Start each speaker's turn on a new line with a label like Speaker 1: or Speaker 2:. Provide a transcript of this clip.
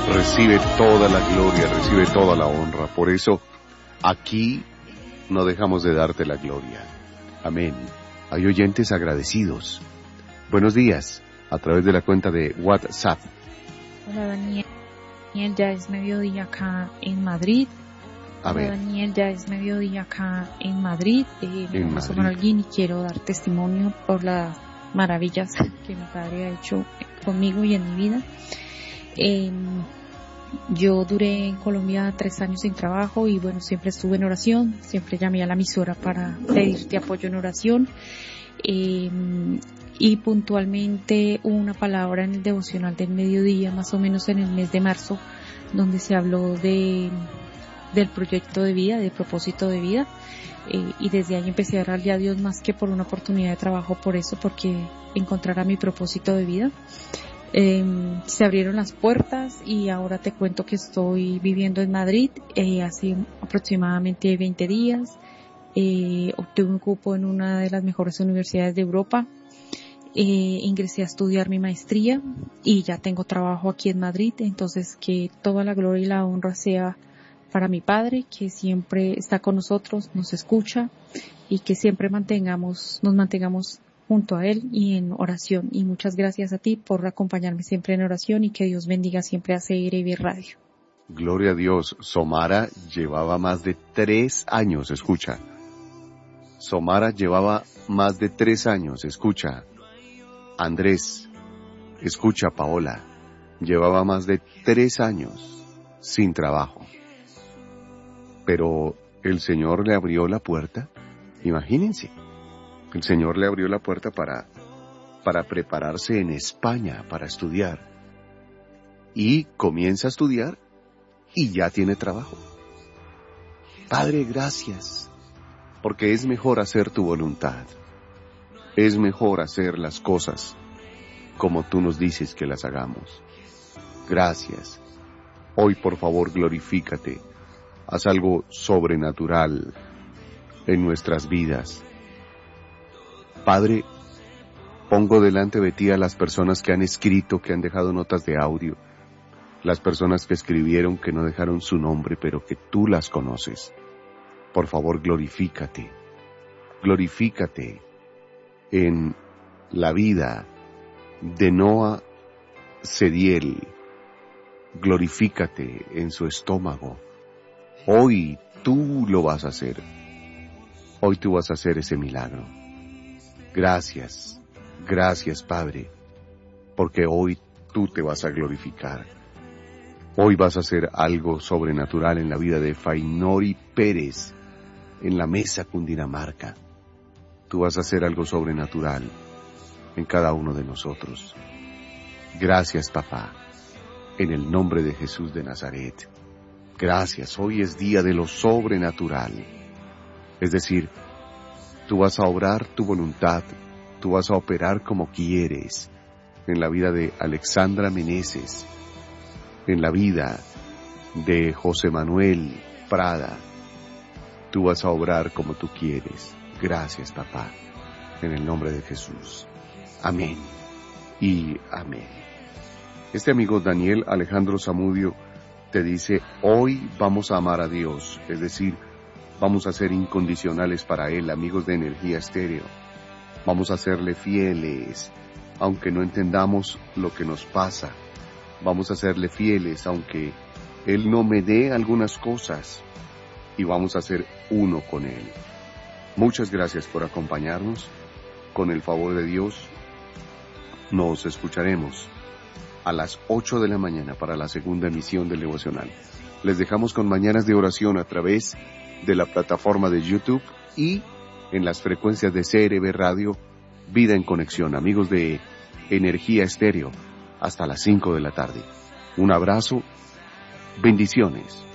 Speaker 1: recibe toda la gloria, recibe toda la honra. Por eso, aquí no dejamos de darte la gloria. Amén. Hay oyentes agradecidos. Buenos días, a través de la cuenta de WhatsApp.
Speaker 2: Hola Daniel, ya es mediodía acá en Madrid. Hola Daniel, ya es mediodía acá en Madrid. Me llamo Samuel Alguín y quiero dar testimonio por las maravillas que mi padre ha hecho conmigo y en mi vida. Yo duré en Colombia 3 años sin trabajo y bueno, siempre estuve en oración, siempre llamé a la emisora para pedirte apoyo en oración. Y puntualmente hubo una palabra en el devocional del mediodía, más o menos en el mes de marzo, donde se habló del proyecto de vida, del propósito de vida, y desde ahí empecé a orarle a Dios más que por una oportunidad de trabajo, por eso, porque encontrara mi propósito de vida. Se abrieron las puertas y ahora te cuento que estoy viviendo en Madrid hace aproximadamente 20 días. Obtuve un cupo en una de las mejores universidades de Europa. Ingresé a estudiar mi maestría y ya tengo trabajo aquí en Madrid. Entonces que toda la gloria y la honra sea para mi Padre, que siempre está con nosotros, nos escucha y que siempre nos mantengamos junto a Él y en oración. Y muchas gracias a ti por acompañarme siempre en oración y que Dios bendiga siempre a CRB Radio.
Speaker 1: Gloria a Dios. Somara llevaba más de 3 años, escucha. Somara llevaba más de 3 años, escucha. Andrés, escucha Paola, llevaba más de 3 años sin trabajo. Pero el Señor le abrió la puerta, imagínense. El Señor le abrió la puerta para prepararse en España, para estudiar. Y comienza a estudiar y ya tiene trabajo. Padre, gracias, porque es mejor hacer tu voluntad. Es mejor hacer las cosas como tú nos dices que las hagamos. Gracias. Hoy, por favor, glorifícate. Haz algo sobrenatural en nuestras vidas. Padre, pongo delante de ti a las personas que han escrito, que han dejado notas de audio, las personas que escribieron, que no dejaron su nombre, pero que tú las conoces. Por favor, glorifícate. Glorifícate en la vida de Noah Cediel. Glorifícate en su estómago. Hoy tú lo vas a hacer. Hoy tú vas a hacer ese milagro. Gracias, gracias Padre, porque hoy tú te vas a glorificar. Hoy vas a hacer algo sobrenatural en la vida de Fainori Pérez, en la mesa Cundinamarca. Tú vas a hacer algo sobrenatural en cada uno de nosotros. Gracias, Papá, en el nombre de Jesús de Nazaret. Gracias, hoy es día de lo sobrenatural. Es decir, tú vas a obrar tu voluntad, tú vas a operar como quieres en la vida de Alexandra Meneses, en la vida de José Manuel Prada. Tú vas a obrar como tú quieres. Gracias, Papá, en el nombre de Jesús. Amén y amén. Este amigo Daniel Alejandro Zamudio te dice, hoy vamos a amar a Dios, es decir, vamos a ser incondicionales para Él, amigos de Energía Estéreo. Vamos a serle fieles, aunque no entendamos lo que nos pasa. Vamos a serle fieles, aunque Él no me dé algunas cosas. Y vamos a ser uno con Él. Muchas gracias por acompañarnos. Con el favor de Dios, nos escucharemos a las 8 de la mañana para la segunda emisión del devocional. Les dejamos con mañanas de oración a través de la plataforma de YouTube y en las frecuencias de CRB Radio, Vida en Conexión. Amigos de Energía Estéreo, hasta las 5 de la tarde. Un abrazo, bendiciones.